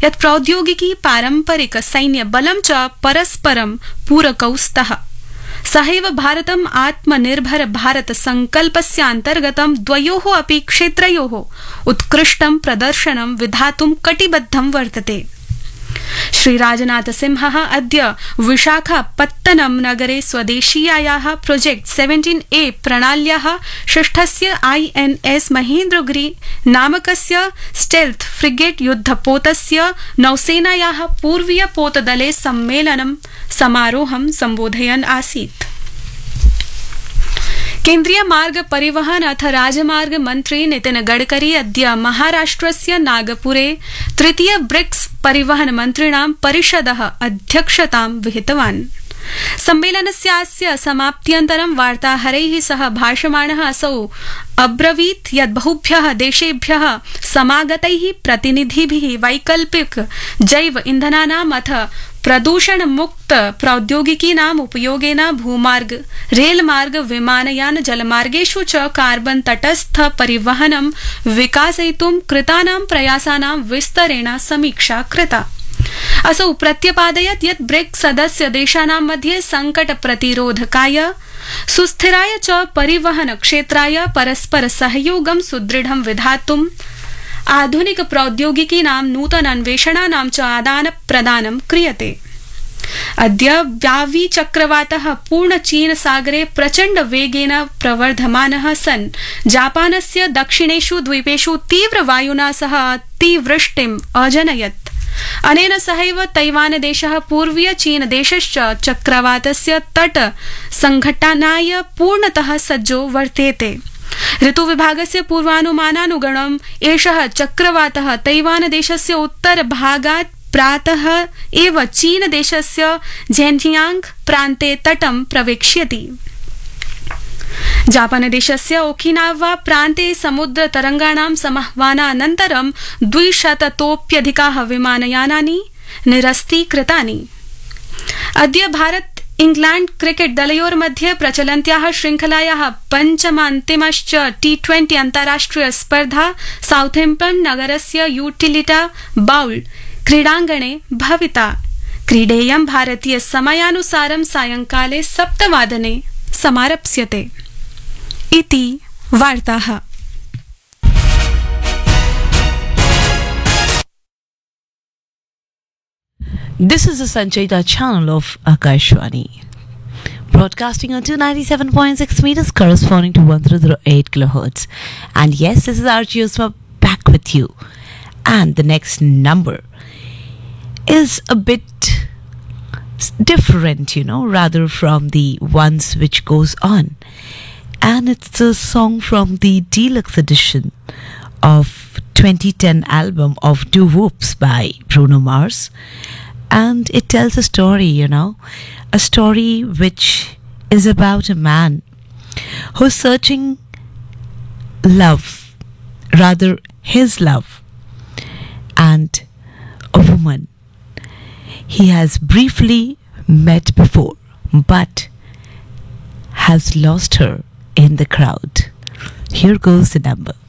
यत् प्रौद्योगिकी पारम्परिक सैन्य बलं च परस्परं पूरकौ स्तः। सहैव भारतम् आत्मनिर्भर भारत संकल्पस्यान्तर्गतं द्वयोः अपि क्षेत्रयोः उत्कृष्टं प्रदर्शनं विधातुं कटिबद्धं वर्तते। श्री राजनाथ सिंहः अद्य विशाखापत्तनम नगरे स्वदेशीयायाः project 17A प्रणाल्याः षष्ठस्य INS महेन्द्रगिरि नामकस्य stealth frigate युद्धपोतस्य नौसेनायाः पूर्वीय पोतदले सम्मेलनं समारोहं सम्बोधयन् आसीत्। केन्द्रीय मार्ग परिवहन अथ राजमार्ग मन्त्री नितिन गडकरी अद्य महाराष्ट्रस्य नागपुरे तृतीय ब्रिक्स परिवहन मन्त्रिणां परिषदः अध्यक्षतां विहितवान्। सम्मेलनस्यास्य समाप्त्यन्तरं वार्ताहरैः सह भाषमाणः असौ अब्रवीत् यत् बहुभ्यः देशेभ्यः समागतैः प्रतिनिधिभिः वैकल्पिक जैव इन्धनानाम् अथ प्रदूषण मुक्त प्रौद्योगिकीनाम् उपयोगेन भूमार्ग, रेलमार्ग, विमानयान, जलमार्गेषु च कार्बन तटस्थ परिवहनं विकासयितुं कृतानां प्रयासानां विस्तरेण समीक्षा कृता। असौ प्रत्यपादयत् यत् ब्रिक्स सदस्य देशानां मध्ये संकट प्रतिरोधकाय सुस्थिराय च परिवहन क्षेत्राय परस्पर सहयोगं सुदृढं विधातुं आधुनिक प्रौद्योगिकीनां नूतन अन्वेषणानां च आदान प्रदानं क्रियते। अद्य व्यावी चक्रवातः पूर्ण चीन सागरे प्रचण्ड वेगेन प्रवर्धमानः सन् जापानस्य दक्षिणेषु द्वीपेषु तीव्र वायुना सह अतिवृष्टिम् अजनयत्। अनेन सहैव तैवानदेशः पूर्वीय चीन देशश्च चक्रवातस्य तट संघटनाय पूर्णतः सज्जो वर्तेते। ऋतुविभागस्य पूर्वानुमानानुगुणम् एषः चक्रवातः तैवानदेशस्य उत्तरभागात् प्रातः एव चीनदेशस्य झेन्जियांग प्रान्ते तटं प्रवेक्ष्यति। जापानदेशस्य ओकिनावा प्रान्ते समुद्र तरंगाणां समाह्वानानन्तरं 200तोप्यधिकाः विमानयानानि निरस्तीकृतानि। अद्य भारत इंग्लैंड क्रिकेट दलयोर्मध्ये प्रचलन्त्याः श्रृंखलायाः पञ्चमान्तिमश्च T20 अन्ताराष्ट्रिय स्पर्धा साउथैम्प्टन नगरस्य यूटिलिटा बाउल क्रीडाङ्गणे भविता। क्रीडेयं भारतीय समयानुसारं सायंकाले 7 वादने समारप्स्यते। इति वार्ताः। This is the Sanchita channel of Akashwani, broadcasting on 297.6 meters corresponding to 1008 kilohertz. And yes, this is RJ Usma back with you. And the next number is a bit different, rather from the ones which goes on. And it's a song from the deluxe edition of 2010 album of Do Whoops by Bruno Mars. And it tells a story, a story which is about a man who's searching love, rather his love, and a woman he has briefly met before, but has lost her in the crowd. Here goes the number.